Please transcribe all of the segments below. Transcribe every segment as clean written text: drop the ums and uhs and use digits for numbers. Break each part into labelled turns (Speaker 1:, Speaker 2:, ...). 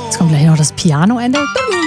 Speaker 1: Jetzt kommt gleich noch das Pianoende.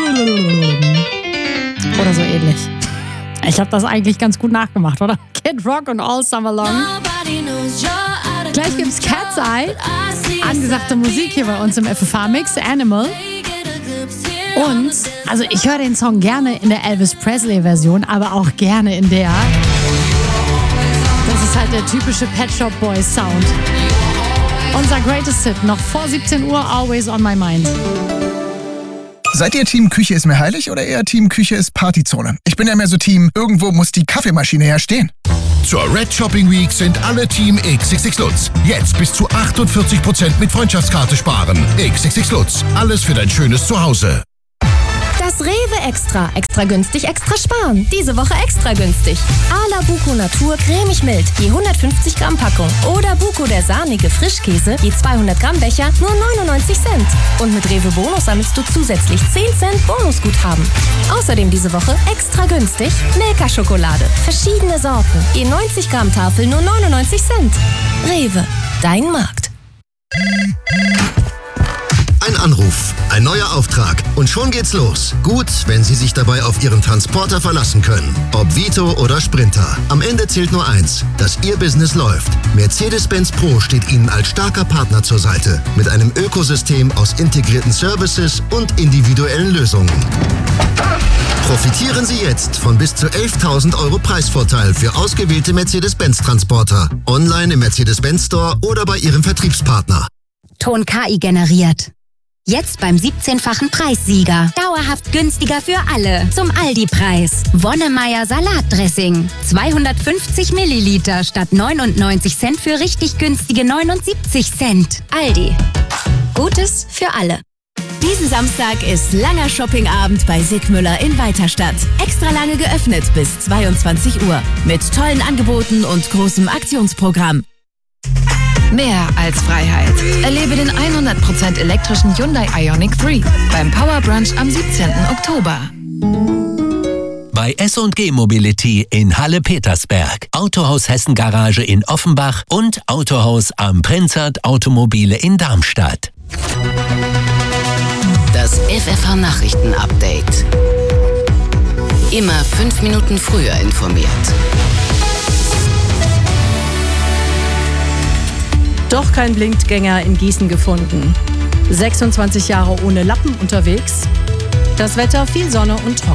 Speaker 1: Oder so ähnlich. Ich habe das eigentlich ganz gut nachgemacht, oder? Kid Rock und All Summer Long. Gleich gibt's Cat's Eye. Angesagte Musik hier bei uns im FFH-Mix. Animal. Und, also ich höre den Song gerne in der Elvis Presley-Version, aber auch gerne in der. Das ist halt der typische Pet Shop Boys Sound. Unser Greatest Hit, noch vor 17 Uhr, Always on my mind.
Speaker 2: Seid ihr Team Küche ist mir heilig oder eher Team Küche ist Partyzone? Ich bin ja mehr so Team, irgendwo muss die Kaffeemaschine ja stehen.
Speaker 3: Zur Red Shopping Week sind alle Team XXX Lutz. Jetzt bis zu 48% mit Freundschaftskarte sparen. XXX Lutz, alles für dein schönes Zuhause.
Speaker 4: Das Rewe Extra. Extra günstig, extra sparen. Diese Woche extra günstig. Ala Buko Natur cremig mild, je 150 Gramm Packung. Oder Buko der sahnige Frischkäse, je 200 Gramm Becher, nur 99 Cent. Und mit Rewe Bonus sammelst du zusätzlich 10 Cent Bonusguthaben. Außerdem diese Woche extra günstig Milka-Schokolade. Verschiedene Sorten, je 90 Gramm Tafel, nur 99 Cent. Rewe, dein Markt.
Speaker 5: Ein Anruf, ein neuer Auftrag und schon geht's los. Gut, wenn Sie sich dabei auf Ihren Transporter verlassen können. Ob Vito oder Sprinter. Am Ende zählt nur eins, dass Ihr Business läuft. Mercedes-Benz Pro steht Ihnen als starker Partner zur Seite. Mit einem Ökosystem aus integrierten Services und individuellen Lösungen. Profitieren Sie jetzt von bis zu 11.000 € Preisvorteil für ausgewählte Mercedes-Benz-Transporter. Online im Mercedes-Benz Store oder bei Ihrem Vertriebspartner.
Speaker 6: Ton KI generiert. Jetzt beim 17-fachen Preissieger. Dauerhaft günstiger für alle. Zum Aldi-Preis. Wonnemeyer Salatdressing. 250 Milliliter statt 99 Cent für richtig günstige 79 Cent. Aldi. Gutes für alle.
Speaker 4: Diesen Samstag ist langer Shoppingabend bei Sigmüller in Weiterstadt. Extra lange geöffnet bis 22 Uhr. Mit tollen Angeboten und großem Aktionsprogramm.
Speaker 7: Mehr als Freiheit. Erlebe den 100% elektrischen Hyundai Ioniq 3 beim Power Brunch am 17. Oktober.
Speaker 8: Bei S&G Mobility in Halle-Petersberg, Autohaus Hessen Garage in Offenbach und Autohaus am Prinzert Automobile in Darmstadt.
Speaker 9: Das FFH Nachrichten Update. Immer 5 Minuten früher informiert.
Speaker 1: Doch kein Blindgänger in Gießen gefunden. 26 Jahre ohne Lappen unterwegs. Das Wetter viel Sonne und trocken.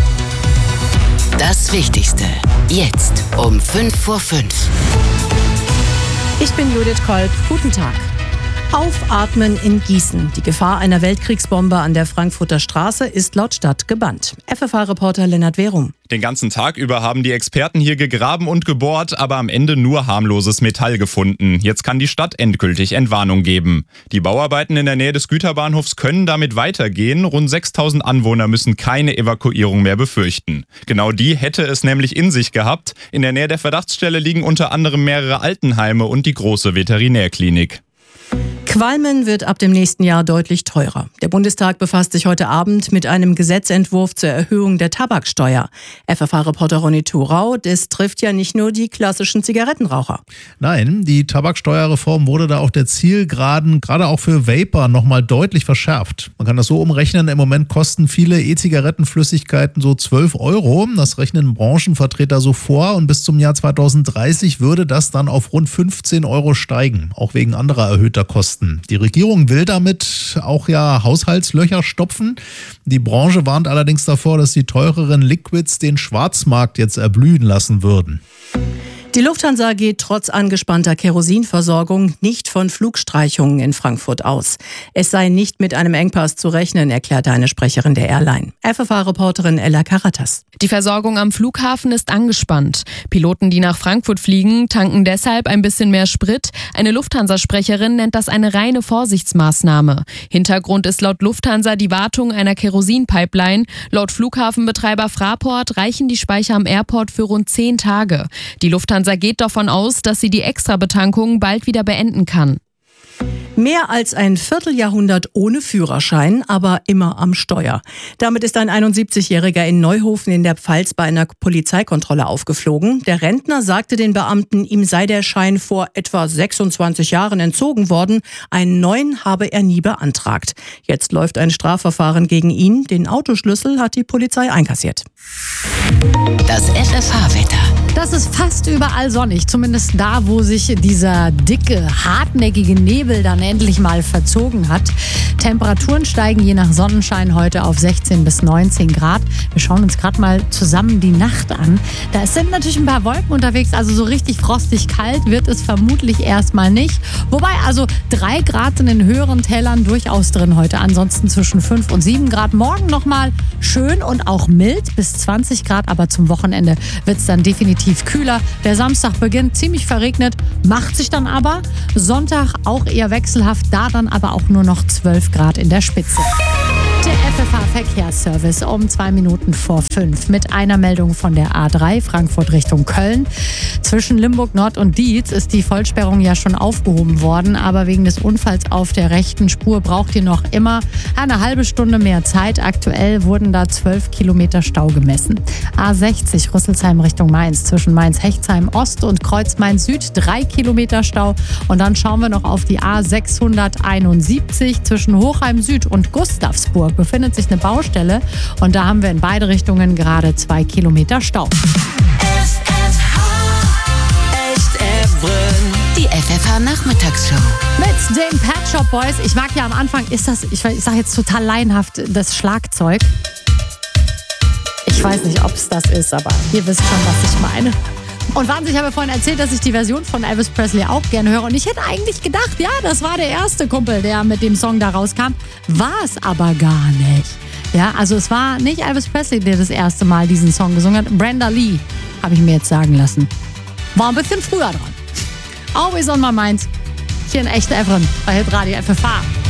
Speaker 9: Das Wichtigste. Jetzt um 5:05.
Speaker 1: Ich bin Judith Kolb. Guten Tag. Aufatmen in Gießen. Die Gefahr einer Weltkriegsbombe an der Frankfurter Straße ist laut Stadt gebannt. FFH-Reporter Lennart Werum.
Speaker 10: Den ganzen Tag über haben die Experten hier gegraben und gebohrt, aber am Ende nur harmloses Metall gefunden. Jetzt kann die Stadt endgültig Entwarnung geben. Die Bauarbeiten in der Nähe des Güterbahnhofs können damit weitergehen. Rund 6.000 Anwohner müssen keine Evakuierung mehr befürchten. Genau die hätte es nämlich in sich gehabt. In der Nähe der Verdachtsstelle liegen unter anderem mehrere Altenheime und die große Veterinärklinik.
Speaker 1: Qualmen wird ab dem nächsten Jahr deutlich teurer. Der Bundestag befasst sich heute Abend mit einem Gesetzentwurf zur Erhöhung der Tabaksteuer. FFH-Reporter Ronny Thorau, das trifft ja nicht nur die klassischen Zigarettenraucher.
Speaker 11: Nein, die Tabaksteuerreform wurde da auf der Zielgeraden, gerade auch für Vapor, nochmal deutlich verschärft. Man kann das so umrechnen, im Moment kosten viele E-Zigarettenflüssigkeiten so 12 €. Das rechnen Branchenvertreter so vor und bis zum Jahr 2030 würde das dann auf rund 15 € steigen, auch wegen anderer erhöhter Kosten. Die Regierung will damit auch ja Haushaltslöcher stopfen. Die Branche warnt allerdings davor, dass die teureren Liquids den Schwarzmarkt jetzt erblühen lassen würden.
Speaker 1: Die Lufthansa geht trotz angespannter Kerosinversorgung nicht von Flugstreichungen in Frankfurt aus. Es sei nicht mit einem Engpass zu rechnen, erklärte eine Sprecherin der Airline. FFH-Reporterin Ella Karatas.
Speaker 12: Die Versorgung am Flughafen ist angespannt. Piloten, die nach Frankfurt fliegen, tanken deshalb ein bisschen mehr Sprit. Eine Lufthansa-Sprecherin nennt das eine reine Vorsichtsmaßnahme. Hintergrund ist laut Lufthansa die Wartung einer Kerosinpipeline. Laut Flughafenbetreiber Fraport reichen die Speicher am Airport für rund 10 Tage. Die Lufthansa geht davon aus, dass sie die Extrabetankung bald wieder beenden kann.
Speaker 13: Mehr als ein Vierteljahrhundert ohne Führerschein, aber immer am Steuer. Damit ist ein 71-Jähriger in Neuhofen in der Pfalz bei einer Polizeikontrolle aufgeflogen. Der Rentner sagte den Beamten, ihm sei der Schein vor etwa 26 Jahren entzogen worden. Einen neuen habe er nie beantragt. Jetzt läuft ein Strafverfahren gegen ihn. Den Autoschlüssel hat die Polizei einkassiert.
Speaker 9: Das FFH-Wetter.
Speaker 1: Das ist fast überall sonnig, zumindest da, wo sich dieser dicke, hartnäckige Nebel dann endlich mal verzogen hat. Temperaturen steigen je nach Sonnenschein heute auf 16 bis 19 Grad. Wir schauen uns gerade mal zusammen die Nacht an. Da sind natürlich ein paar Wolken unterwegs, also so richtig frostig kalt wird es vermutlich erstmal nicht. Wobei also 3 Grad in den höheren Tälern durchaus drin heute. Ansonsten zwischen 5 und 7 Grad. Morgen nochmal schön und auch mild bis 20 Grad, aber zum Wochenende wird es dann definitiv kühler. Der Samstag beginnt ziemlich verregnet, macht sich dann aber. Sonntag auch eher wechselhaft, da dann aber auch nur noch 12 Grad in der Spitze. Der FFH-Verkehrsservice um 2 Minuten vor 5 mit einer Meldung von der A3 Frankfurt Richtung Köln. Zwischen Limburg Nord und Dietz ist die Vollsperrung ja schon aufgehoben worden, aber wegen des Unfalls auf der rechten Spur braucht ihr noch immer eine halbe Stunde mehr Zeit. Aktuell wurden da 12 Kilometer Stau gemessen. A60 Rüsselsheim Richtung Mainz zwischen Mainz-Hechtsheim Ost und Kreuz Mainz Süd 3 Kilometer Stau. Und dann schauen wir noch auf die A671 zwischen Hochheim Süd und Gustavsburg befindet sich eine Baustelle und da haben wir in beide Richtungen gerade 2 Kilometer Stau.
Speaker 9: Die FFH-Nachmittagsshow.
Speaker 1: Mit den Pet Shop Boys. Ich mag ja am Anfang, ich sage jetzt total laienhaft, das Schlagzeug. Ich weiß nicht, ob es das ist, aber ihr wisst schon, was ich meine. Und wahnsinnig, ich habe vorhin erzählt, dass ich die Version von Elvis Presley auch gerne höre. Und ich hätte eigentlich gedacht, ja, das war der erste Kumpel, der mit dem Song da rauskam. War es aber gar nicht. Ja, also es war nicht Elvis Presley, der das erste Mal diesen Song gesungen hat. Brenda Lee, habe ich mir jetzt sagen lassen. War ein bisschen früher dran. Always on my mind. Hier in Echte Evren bei Hitradio FFH.